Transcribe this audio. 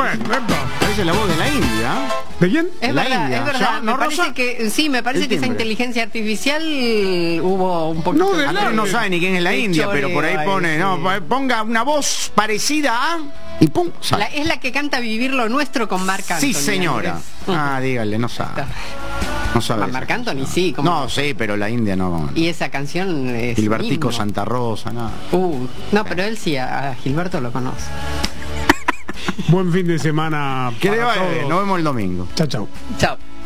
bueno, Parece la voz de la India. ¿De quién? Es La verdad, India. es verdad. ¿Ya? Me ¿No, parece Rosa? que sí, me parece El que esa timbre. inteligencia artificial hubo un poquito. No, de Andrés no sabe ni quién es la de India, pero por ahí choreo pone, ahí, no, sí. ponga una voz parecida a... Y pum, sale. Es la que canta Vivir lo Nuestro con Marc Anthony. Sí, señora. Andrés. Ah, dígale, no sabe. No sabe. Con esa Marc Anthony, canción. sí. ¿cómo No, sí, pero la India no. Y esa canción es Gilbertico himno. Santa Rosa, nada. No, pero él sí, a Gilberto lo conoce. Buen fin de semana. Que le para vaya bien, todos. nos vemos el domingo. Chao, chao. Chao.